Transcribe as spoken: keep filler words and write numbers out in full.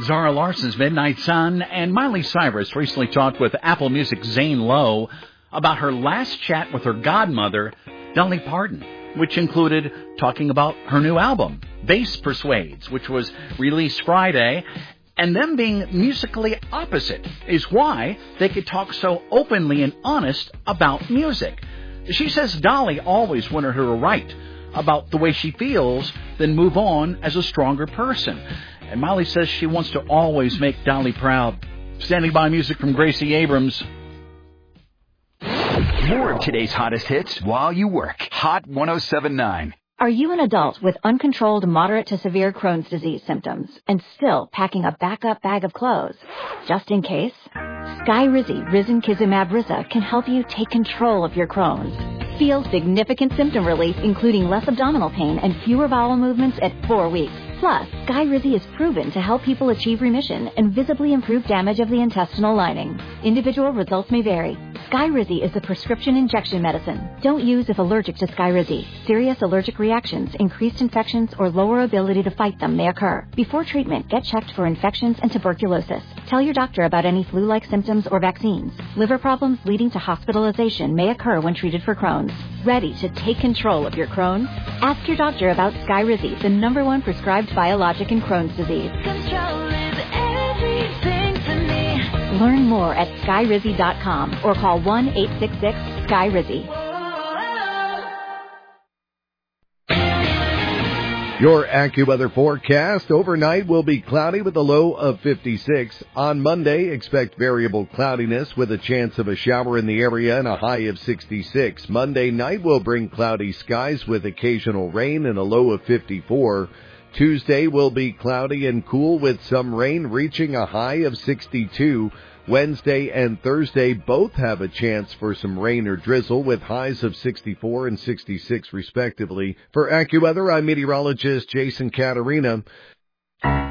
Zara Larson's Midnight Sun, and Miley Cyrus recently talked with Apple Music's Zane Lowe about her last chat with her godmother, Dolly Parton, which included talking about her new album, Bass Persuades, which was released Friday, and them being musically opposite is why they could talk so openly and honest about music. She says Dolly always wanted her to write about the way she feels, then move on as a stronger person. And Miley says she wants to always make Dolly proud. Standing by, music from Gracie Abrams. More of today's hottest hits while you work. Hot one oh seven point nine. Are you an adult with uncontrolled moderate to severe Crohn's disease symptoms and still packing a backup bag of clothes? Just in case, Skyrizi Risankizumab Riza can help you take control of your Crohn's. Feel significant symptom relief, including less abdominal pain and fewer bowel movements at four weeks. Plus, Skyrizi is proven to help people achieve remission and visibly improve damage of the intestinal lining. Individual results may vary. Skyrizi is a prescription injection medicine. Don't use if allergic to Skyrizi. Serious allergic reactions, increased infections, or lower ability to fight them may occur. Before treatment, get checked for infections and tuberculosis. Tell your doctor about any flu-like symptoms or vaccines. Liver problems leading to hospitalization may occur when treated for Crohn's. Ready to take control of your Crohn's? Ask your doctor about Skyrizi, the number one prescribed biologic in Crohn's disease. Control is everything to me. Learn more at skyrizi dot com or call one eight six six Skyrizi. Your AccuWeather forecast: overnight will be cloudy with a low of fifty-six. On Monday, expect variable cloudiness with a chance of a shower in the area and a high of sixty-six. Monday night will bring cloudy skies with occasional rain and a low of fifty-four. Tuesday will be cloudy and cool with some rain, reaching a high of sixty-two. Wednesday and Thursday both have a chance for some rain or drizzle with highs of sixty-four and sixty-six respectively. For AccuWeather, I'm meteorologist Jason Caterina.